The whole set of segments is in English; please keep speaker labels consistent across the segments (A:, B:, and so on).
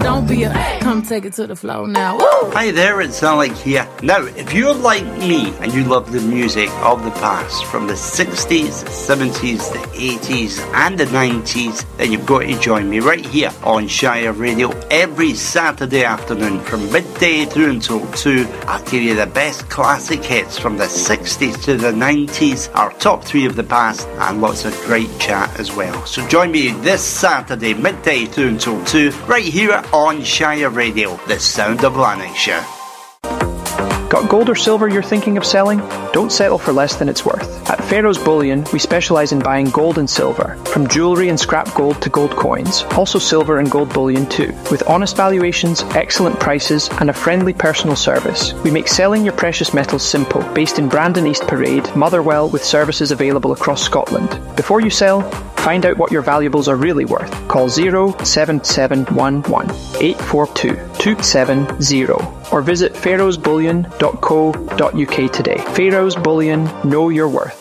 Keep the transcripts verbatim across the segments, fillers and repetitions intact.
A: don't be a come take it to the floor now. Woo!
B: Hi there, it's Alec here. Now, if you're like me and you love the music of the past, from the sixties, the seventies, the eighties and the nineties, then you've got to join me right here on Shire Radio every Saturday afternoon from midday through until two. I'll give you the best classic hits from the sixties to the nineties, our top three of the past, and lots of great chat as well. So join me this Saturday, midday through until two, right here on Shire Radio, the sound of Lanarkshire.
C: Got gold or silver you're thinking of selling? Don't settle for less than it's worth. At Pharaoh's Bullion, we specialise in buying gold and silver, from jewellery and scrap gold to gold coins, also silver and gold bullion too. With honest valuations, excellent prices and a friendly personal service, we make selling your precious metals simple, based in Brandon East Parade, Motherwell, with services available across Scotland. Before you sell, find out what your valuables are really worth. Call zero seven seven one one eight four two two seven zero or visit pharaohs bullion dot co dot uk today. Pharaoh's Bullion, know your worth.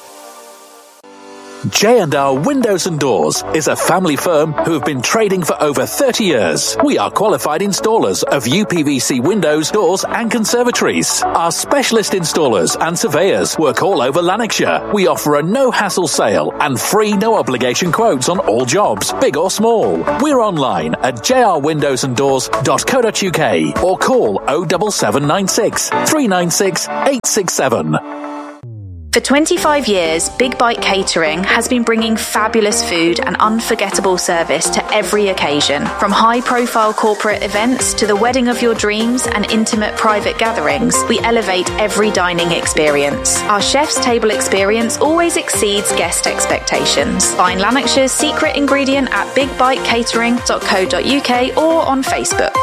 D: J and R Windows and Doors is a family firm who have been trading for over thirty years. We are qualified installers of U P V C windows, doors and conservatories. Our specialist installers and surveyors work all over Lanarkshire. We offer a no-hassle sale and free no-obligation quotes on all jobs, big or small. We're online at j r windows and doors dot co dot uk or call oh seven seven nine six three nine six eight six seven.
E: For twenty-five years, Big Bite Catering has been bringing fabulous food and unforgettable service to every occasion. From high-profile corporate events to the wedding of your dreams and intimate private gatherings, we elevate every dining experience. Our chef's table experience always exceeds guest expectations. Find Lanarkshire's secret ingredient at big bite catering dot co dot uk or on Facebook.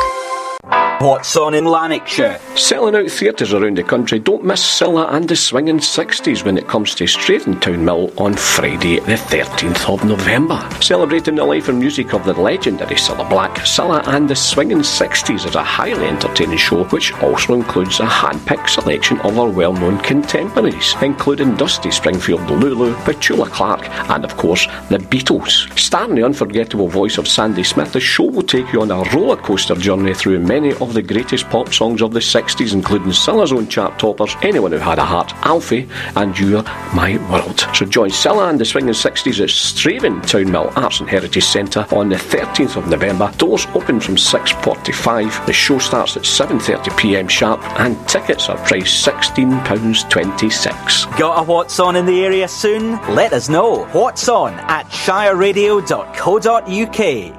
F: What's on in Lanarkshire?
G: Selling out theatres around the country, don't miss Scylla and the Swinging Sixties when it comes to Stratton Town Mill on Friday the thirteenth of November. Celebrating the life and music of the legendary Cilla Black, Scylla and the Swinging Sixties is a highly entertaining show which also includes a hand-picked selection of our well-known contemporaries, including Dusty Springfield Lulu, Petula Clark and of course the Beatles. Starring the unforgettable voice of Sandy Smith, the show will take you on a roller coaster journey through many of the greatest pop songs of the sixties, including Scylla's own chart toppers, Anyone Who Had a Heart, Alfie and You're My World. So join Scylla and the Swinging Sixties at Stratton Town Mill Arts and Heritage Centre on the thirteenth of November. Doors open from six forty-five. The show starts at seven thirty p m sharp and tickets are priced sixteen pounds twenty-six.
F: Got a What's On in the area soon? Let us know. What's On at shire radio dot co dot uk.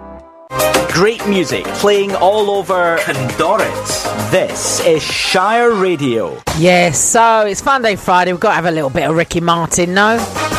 F: Great music playing all over Condorit. This is Shire Radio.
H: Yes, so it's Fun Day Friday. We've got to have a little bit of Ricky Martin, no?